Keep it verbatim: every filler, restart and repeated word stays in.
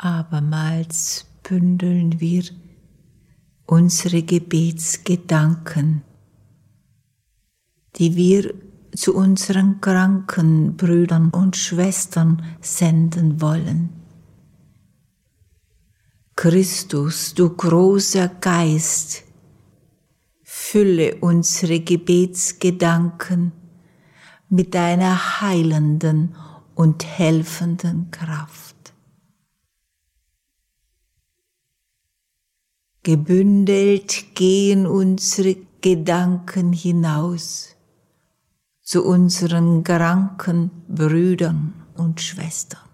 Abermals bündeln wir unsere Gebetsgedanken, die wir zu unseren kranken Brüdern und Schwestern senden wollen. Christus, du großer Geist, fülle unsere Gebetsgedanken mit deiner heilenden und helfenden Kraft. Gebündelt gehen unsere Gedanken hinaus zu unseren kranken Brüdern und Schwestern.